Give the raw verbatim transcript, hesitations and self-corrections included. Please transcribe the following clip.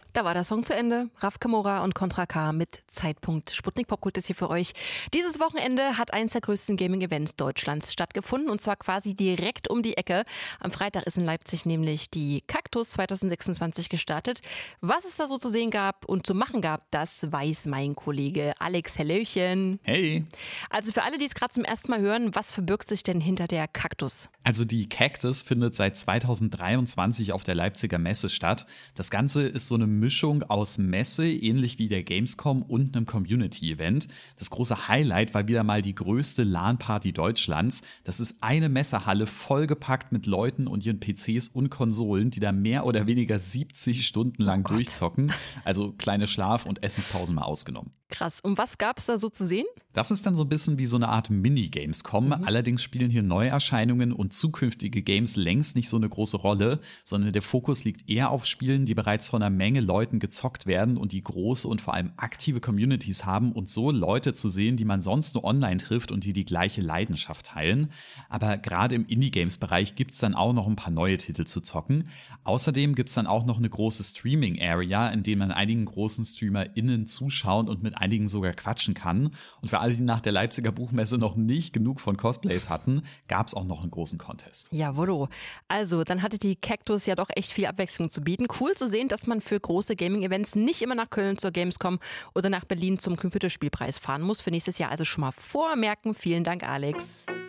Da war der Song zu Ende. Raf Kamora und Contra K mit Zeitpunkt. Sputnik Popkult ist hier für euch. Dieses Wochenende hat eins der größten Gaming-Events Deutschlands stattgefunden und zwar quasi direkt um die Ecke. Am Freitag ist in Leipzig nämlich die Kaktus zwanzig sechsundzwanzig gestartet. Was es da so zu sehen gab und zu machen gab, das weiß mein Kollege Alex. Hallöchen. Hey. Also für alle, die es gerade zum ersten Mal hören, was verbirgt sich denn hinter der Kaktus? Also die Cactus findet seit zweitausenddreiundzwanzig auf der Leipziger Messe statt. Das Ganze ist so eine Mischung aus Messe, ähnlich wie der Gamescom, und einem Community-Event. Das große Highlight war wieder mal die größte LAN-Party Deutschlands. Das ist eine Messehalle vollgepackt mit Leuten und ihren P Cs und Konsolen, die da mehr oder weniger siebzig Stunden lang Oh Gott. durchzocken. Also kleine Schlaf- und Essenspausen mal ausgenommen. Krass. Und was gab es da so zu sehen? Das ist dann so ein bisschen wie so eine Art Mini-Gamescom. Mhm. Allerdings spielen hier Neuerscheinungen und zukünftige Games längst nicht so eine große Rolle, sondern der Fokus liegt eher auf Spielen, die bereits von einer Menge Leuten gezockt werden und die große und vor allem aktive Communities haben und so Leute zu sehen, die man sonst nur online trifft und die die gleiche Leidenschaft teilen. Aber gerade im Indie-Games-Bereich gibt es dann auch noch ein paar neue Titel zu zocken. Außerdem gibt es dann auch noch eine große Streaming-Area, in der man einigen großen StreamerInnen zuschauen und mit einigen sogar quatschen kann. Und für alle, die nach der Leipziger Buchmesse noch nicht genug von Cosplays hatten, gab es auch noch einen großen Contest. Jawollo. Also, dann hatte die Cactus ja doch echt viel Abwechslung zu bieten. Cool zu sehen, dass man für große Gaming-Events nicht immer nach Köln zur Gamescom oder nach Berlin zum Computerspielpreis fahren muss. Für nächstes Jahr also schon mal vormerken. Vielen Dank, Alex.